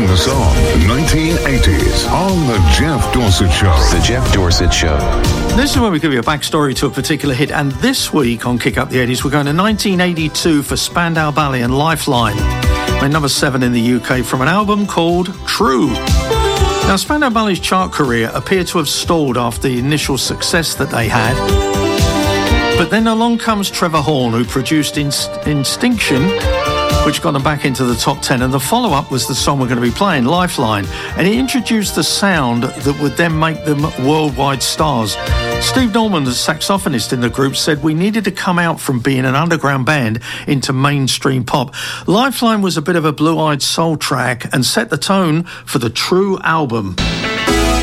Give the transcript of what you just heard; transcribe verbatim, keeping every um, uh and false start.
the song, nineteen eighties, on The Jeff Dorsett Show. The Jeff Dorsett Show. This is where we give you a backstory to a particular hit, and this week on Kick Up the eighties, we're going to nineteen eighty-two for Spandau Ballet and Lifeline. Made number seven in the U K from an album called True. Now, Spandau Ballet's chart career appeared to have stalled after the initial success that they had. But then along comes Trevor Horn, who produced Inst- Instinction, which got them back into the top ten, and the follow-up was the song we're going to be playing, Lifeline, and he introduced the sound that would then make them worldwide stars. Steve Norman, the saxophonist in the group, said we needed to come out from being an underground band into mainstream pop. Lifeline was a bit of a blue-eyed soul track and set the tone for the True album.